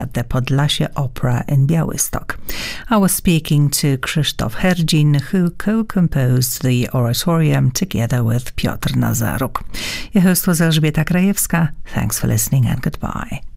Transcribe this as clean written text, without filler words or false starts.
at the Podlasie Opera in Białystok. I was speaking to Krzysztof Herdzin, who co-composed the oratorium together with Piotr Nazaruk. Your host was Elżbieta Krajewska. Thanks for listening and goodbye.